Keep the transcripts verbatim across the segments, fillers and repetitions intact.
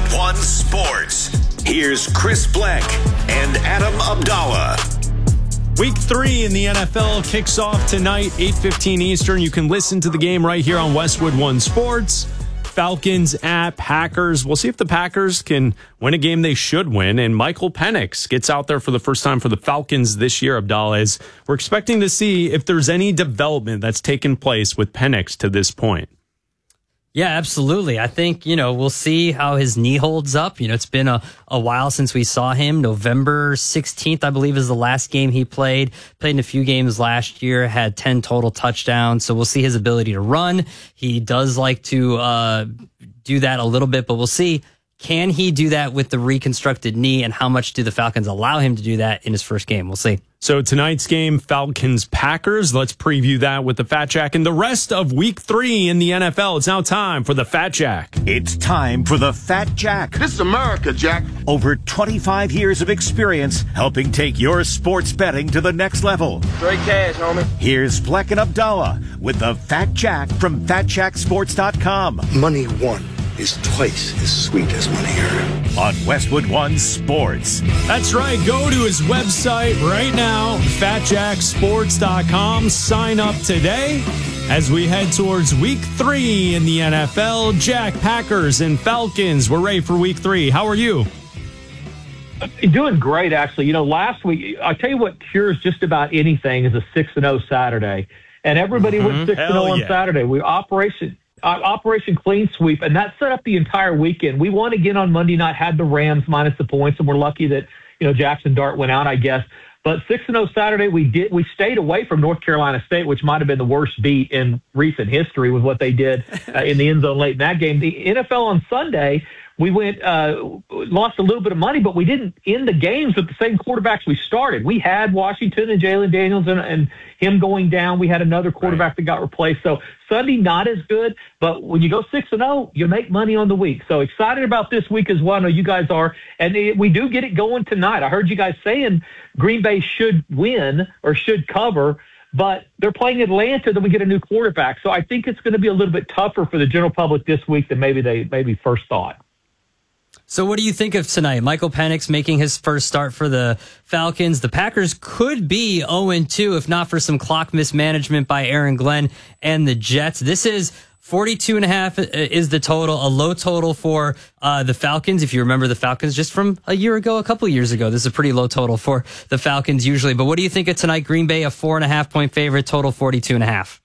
One Sports. Here's Chris Bleck and Adam Abdallah. Week three in the N F L kicks off tonight, eight fifteen Eastern. You can listen to the game right here on Westwood One Sports. Falcons at Packers. We'll see if the Packers can win a game they should win. And Michael Penix gets out there for the first time for the Falcons this year, Abdallah. Is we're expecting to see if there's any development that's taken place with Penix to this point. Yeah, absolutely. I think, you know, we'll see how his knee holds up. You know, it's been a, a while since we saw him. November sixteenth, I believe, is the last game he played. Played in a few games last year, had ten total touchdowns. So we'll see his ability to run. He does like to uh, do that a little bit, but we'll see. Can he do that with the reconstructed knee, and how much do the Falcons allow him to do that in his first game? We'll see. So tonight's game, Falcons-Packers. Let's preview that with the Fat Jack and the rest of week three in the N F L. It's now time for the Fat Jack. It's time for the Fat Jack. This is America, Jack. Over twenty-five years of experience helping take your sports betting to the next level. Straight cash, homie. Here's Bleck and Abdallah with the Fat Jack from fat jack sports dot com. Money won is twice as sweet as money earned. On Westwood One Sports. That's right. Go to his website right now, fat jack sports dot com. Sign up today as we head towards week three in the N F L. Jack, Packers and Falcons. We're ready for week three. How are you? Doing great, actually. You know, last week, I'll tell you what cures just about anything is a six and oh Saturday. And everybody mm-hmm. went six and oh on yeah. Saturday. We Operation... Uh, Operation Clean Sweep, and that set up the entire weekend. We won again on Monday night, had the Rams minus the points, and we're lucky that, you know, Jackson Dart went out, I guess. But six and oh Saturday, we did we stayed away from North Carolina State, which might have been the worst beat in recent history with what they did uh, in the end zone late in that game. The N F L on Sunday, we went uh, lost a little bit of money, but we didn't end the games with the same quarterbacks we started. We had Washington and Jalen Daniels and, and him going down. We had another quarterback right. that got replaced. So Sunday, not as good, but when you go six and oh, you make money on the week. So excited about this week as well. I know you guys are, and it, we do get it going tonight. I heard you guys saying Green Bay should win or should cover, but they're playing Atlanta, then we get a new quarterback. So I think it's going to be a little bit tougher for the general public this week than maybe they maybe first thought. So what do you think of tonight? Michael Penix making his first start for the Falcons. The Packers could be oh and two if not for some clock mismanagement by Aaron Glenn and the Jets. This is forty-two and a half is the total, a low total for uh, the Falcons. If you remember the Falcons just from a year ago, a couple of years ago, this is a pretty low total for the Falcons usually. But what do you think of tonight? Green Bay, a four and a half point favorite, total forty-two and a half.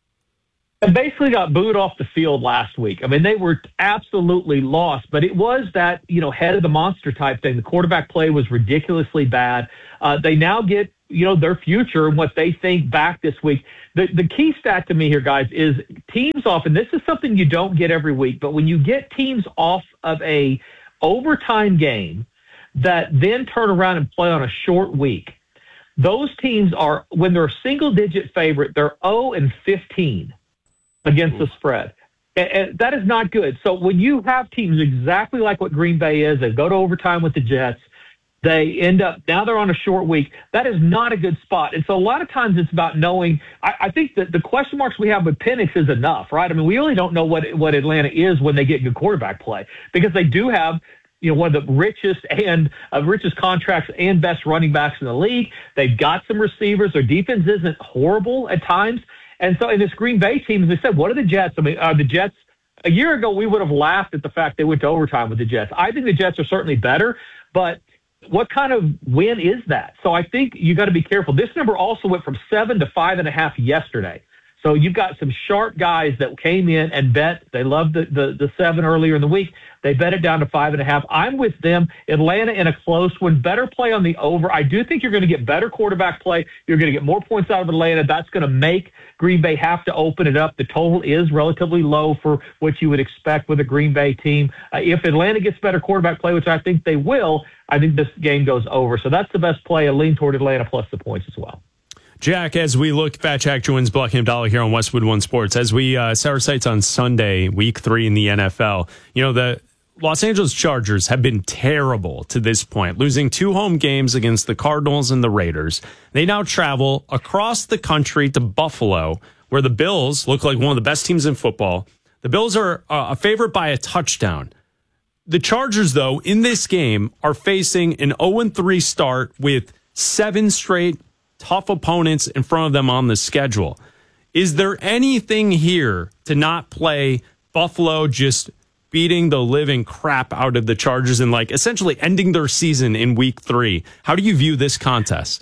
And basically got booed off the field last week. I mean, they were absolutely lost, but it was that, you know, head of the monster type thing. The quarterback play was ridiculously bad. Uh, they now get, you know, their future and what they think back this week. The the key stat to me here, guys, is teams off, and this is something you don't get every week, but when you get teams off of a overtime game that then turn around and play on a short week, those teams are, when they're a single-digit favorite, they're oh and fifteen. Against the spread. And, and that is not good. So when you have teams exactly like what Green Bay is, they go to overtime with the Jets, they end up, now they're on a short week, that is not a good spot. And so a lot of times it's about knowing, I, I think that the question marks we have with Penix is enough, right? I mean, we really don't know what, what Atlanta is when they get good quarterback play, because they do have, you know, one of the richest and uh, richest contracts and best running backs in the league. They've got some receivers. Their defense isn't horrible at times. And so in this Green Bay team, as I said, what are the Jets? I mean, are the Jets, a year ago, we would have laughed at the fact they went to overtime with the Jets. I think the Jets are certainly better, but what kind of win is that? So I think you got to be careful. This number also went from seven to five and a half yesterday. So you've got some sharp guys that came in and bet. They loved the, the, the seven earlier in the week. They bet it down to five and a half. I'm with them. Atlanta in a close one. Better play on the over. I do think you're going to get better quarterback play. You're going to get more points out of Atlanta. That's going to make Green Bay have to open it up. The total is relatively low for what you would expect with a Green Bay team. Uh, if Atlanta gets better quarterback play, which I think they will, I think this game goes over. So that's the best play. I lean toward Atlanta plus the points as well. Jack, as we look, Fat Jack joins Bleck and Abdallah here on Westwood One Sports. As we uh, set our sights on Sunday, week three in the N F L, you know, the Los Angeles Chargers have been terrible to this point, losing two home games against the Cardinals and the Raiders. They now travel across the country to Buffalo, where the Bills look like one of the best teams in football. The Bills are uh, a favorite by a touchdown. The Chargers, though, in this game are facing an oh and three start with seven straight tough opponents in front of them on the schedule. Is there anything here to not play Buffalo just beating the living crap out of the Chargers and like essentially ending their season in week three? How do you view this contest?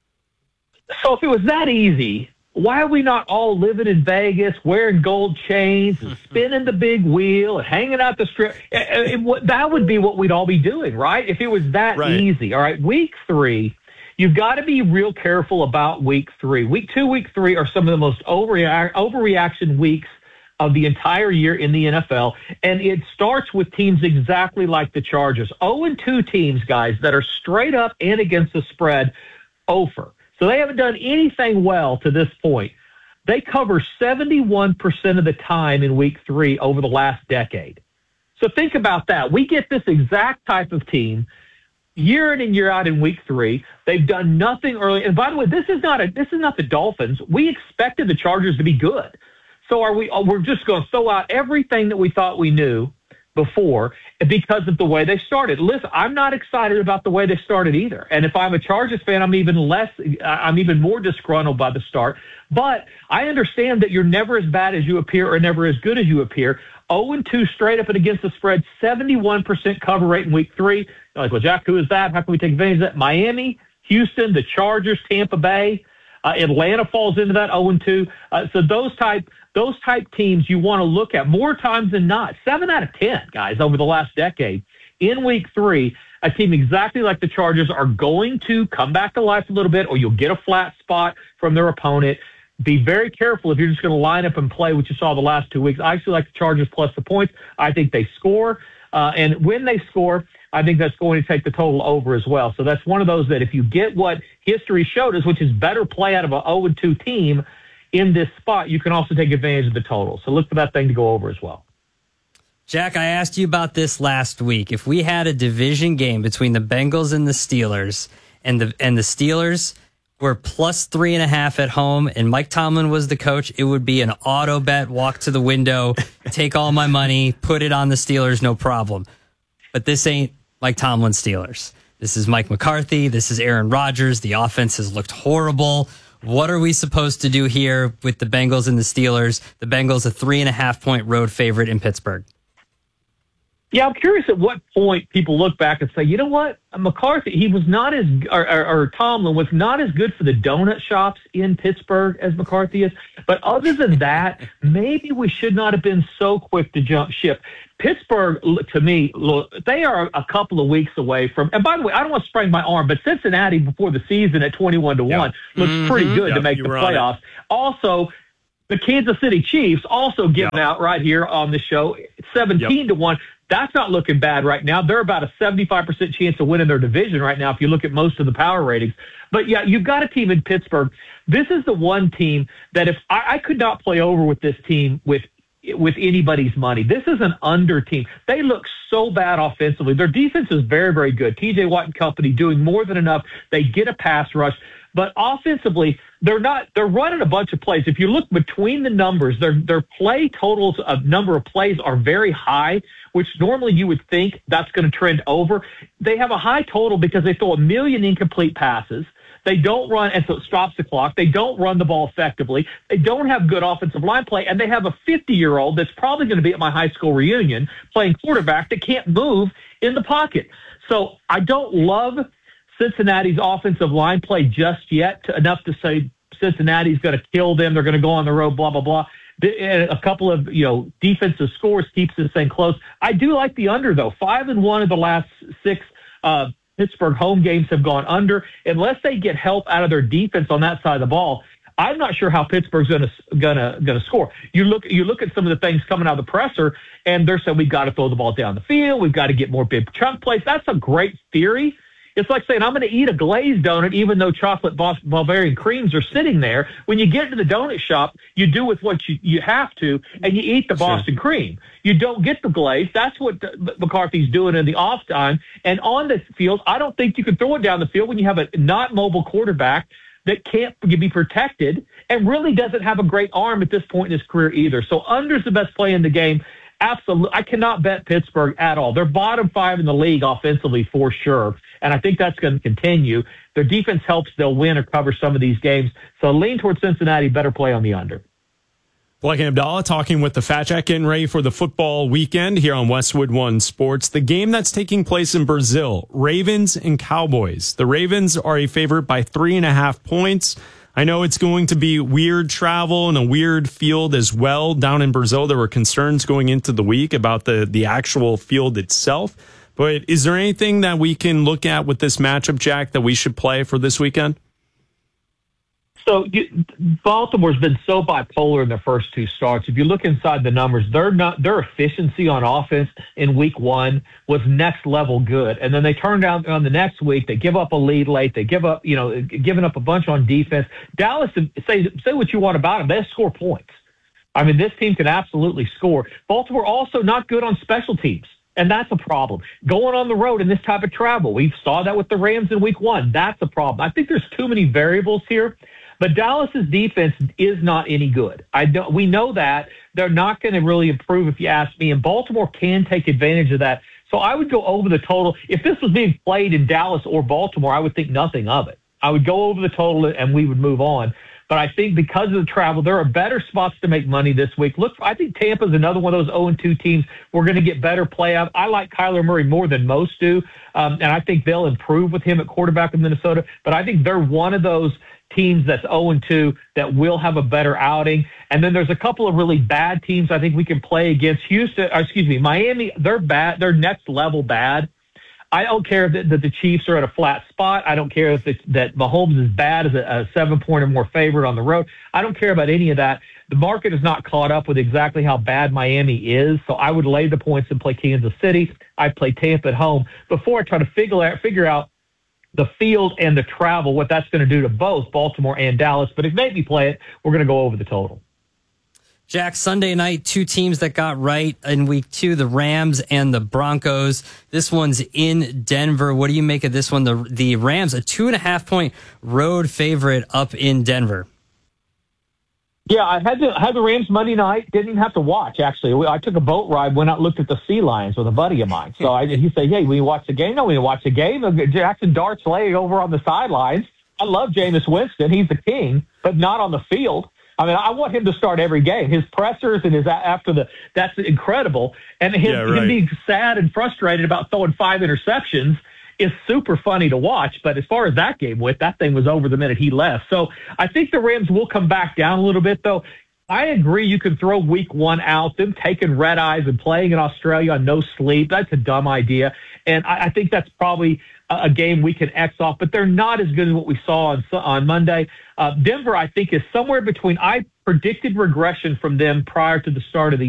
So if it was that easy, why are we not all living in Vegas, wearing gold chains, and spinning the big wheel, and hanging out the strip? It, it, that would be what we'd all be doing, right? If it was that right. easy. All right, week three, you've got to be real careful about week three. Week two, week three are some of the most overreact, overreaction weeks of the entire year in the N F L, and it starts with teams exactly like the Chargers. oh and two teams, guys, that are straight up and against the spread over. So they haven't done anything well to this point. They cover seventy-one percent of the time in week three over the last decade. So think about that. We get this exact type of team year in and year out in week three. They've done nothing early. And by the way, this is not a, this is not the Dolphins. We expected the Chargers to be good. So are we, we're just going to throw out everything that we thought we knew before because of the way they started. Listen, I'm not excited about the way they started either. And if I'm a Chargers fan, I'm even less, I'm even more disgruntled by the start. But I understand that you're never as bad as you appear or never as good as you appear. oh and two straight up and against the spread, seventy-one percent cover rate in week three. You're like, well, Jack, who is that? How can we take advantage of that? Miami, Houston, the Chargers, Tampa Bay. Uh, Atlanta falls into that oh and two. Uh, so those type those type teams you want to look at more times than not. Seven out of ten, guys, over the last decade. In week three, a team exactly like the Chargers are going to come back to life a little bit, or you'll get a flat spot from their opponent. Be very careful if you're just going to line up and play what you saw the last two weeks. I actually like the Chargers plus the points. I think they score. Uh, and when they score, I think that's going to take the total over as well. So that's one of those that if you get what history showed us, which is better play out of an oh and two team in this spot, you can also take advantage of the total. So look for that thing to go over as well. Jack, I asked you about this last week. If we had a division game between the Bengals and the Steelers, and the and the Steelers were plus three and a half at home, and Mike Tomlin was the coach, it would be an auto bet, walk to the window, take all my money, put it on the Steelers, no problem. But this ain't Mike Tomlin Steelers. This is Mike McCarthy. This is Aaron Rodgers. The offense has looked horrible. What are we supposed to do here with the Bengals and the Steelers? The Bengals a three and a half point road favorite in Pittsburgh. Yeah, I'm curious at what point people look back and say, you know what, McCarthy, he was not as, or, or, or Tomlin was not as good for the donut shops in Pittsburgh as McCarthy is. But other than that, maybe we should not have been so quick to jump ship. Pittsburgh, to me, look, they are a couple of weeks away from, and by the way, I don't want to sprain my arm, but Cincinnati before the season at twenty-one to one looks mm-hmm. pretty good yep, to make the playoffs. Also, the Kansas City Chiefs also giving yep. out right here on the show, seventeen to one. That's not looking bad right now. They're about a seventy-five percent chance of winning their division right now if you look at most of the power ratings. But, yeah, you've got a team in Pittsburgh. This is the one team that if I, I could not play over with this team with with anybody's money. This is an under team. They look so bad offensively. Their defense is very, very good. T J Watt and company doing more than enough. They get a pass rush. But offensively, they're not, they're running a bunch of plays. If you look between the numbers, their, their play totals of number of plays are very high, which normally you would think that's going to trend over. They have a high total because they throw a million incomplete passes. They don't run, and so it stops the clock. They don't run the ball effectively. They don't have good offensive line play, and they have a fifty-year-old that's probably going to be at my high school reunion playing quarterback that can't move in the pocket. So I don't love Cincinnati's offensive line play just yet, to, enough to say Cincinnati's going to kill them. They're going to go on the road, blah, blah, blah. A couple of, you know, defensive scores keeps this thing close. I do like the under, though. Five and one of the last six uh, Pittsburgh home games have gone under. Unless they get help out of their defense on that side of the ball, I'm not sure how Pittsburgh's going to gonna gonna score. You look you look at some of the things coming out of the presser, and they're saying we've got to throw the ball down the field. We've got to get more big chunk plays. That's a great theory. It's like saying, I'm going to eat a glazed donut even though chocolate Bavarian creams are sitting there. When you get to the donut shop, you do with what you, you have to, and you eat the Boston sure. cream. You don't get the glaze. That's what McCarthy's doing in the off time. And on the field, I don't think you can throw it down the field when you have a not mobile quarterback that can't be protected and really doesn't have a great arm at this point in his career either. So under's the best play in the game. absolutely, I cannot bet Pittsburgh at all. They're bottom five in the league offensively for sure, and I think that's going to continue. Their defense helps; they'll win or cover some of these games. So lean towards Cincinnati. Better play on the under. Blake and Abdallah talking with the Fat Jack, getting ready for the football weekend here on Westwood One Sports. The game that's taking place in Brazil, Ravens and Cowboys. The Ravens are a favorite by three and a half points. I know it's going to be weird travel and a weird field as well down in Brazil. There were concerns going into the week about the, the actual field itself. But is there anything that we can look at with this matchup, Jack, that we should play for this weekend? So you, Baltimore's been so bipolar in their first two starts. If you look inside the numbers, they're not, their efficiency on offense in week one was next level good. And then they turned out on the next week. They give up a lead late. They give up, you know, giving up a bunch on defense. Dallas, say, say what you want about them. They score points. I mean, this team can absolutely score. Baltimore also not good on special teams. And that's a problem. Going on the road in this type of travel, we saw that with the Rams in week one. That's a problem. I think there's too many variables here. But Dallas's defense is not any good. I don't. We know that. They're not going to really improve, if you ask me, and Baltimore can take advantage of that. So I would go over the total. If this was being played in Dallas or Baltimore, I would think nothing of it. I would go over the total and we would move on. But I think because of the travel, there are better spots to make money this week. Look, I think Tampa's another one of those oh and two teams. We're going to get better play out. I like Kyler Murray more than most do, um, and I think they'll improve with him at quarterback in Minnesota. But I think they're one of those teams that's oh and two that will have a better outing. And then there's a couple of really bad teams I think we can play against. Houston, or excuse me, Miami, they're bad. They're next level bad. I don't care that, that the Chiefs are at a flat spot. I don't care if it's, that Mahomes is bad as a, a seven-point or more favorite on the road. I don't care about any of that. The market is not caught up with exactly how bad Miami is, so I would lay the points and play Kansas City. I'd play Tampa at home before I try to figure out, figure out the field and the travel, what that's going to do to both Baltimore and Dallas. But if you make me play it, we're going to go over the total. Jack, Sunday night, two teams that got right in week two, the Rams and the Broncos. This one's in Denver. What do you make of this one? The, the Rams, a two and a half point road favorite up in Denver. Yeah, I had the, had the Rams Monday night. Didn't even have to watch, actually. I took a boat ride, went out and looked at the sea lions with a buddy of mine. So I, he said, hey, we watch the game? No, we didn't watch the game. Jackson Dart's laying over on the sidelines. I love Jameis Winston. He's the king, but not on the field. I mean, I want him to start every game. His pressers and his after the that's incredible. And him, yeah, right. him being sad and frustrated about throwing five interceptions is super funny to watch. But as far as that game went, that thing was over the minute he left. So I think the Rams will come back down a little bit, though. I agree you can throw week one out, them taking red eyes and playing in Australia on no sleep. That's a dumb idea. And I, I think that's probably a, a game we can X off, but they're not as good as what we saw on, on Monday. Uh, Denver, I think, is somewhere between, I predicted regression from them prior to the start of the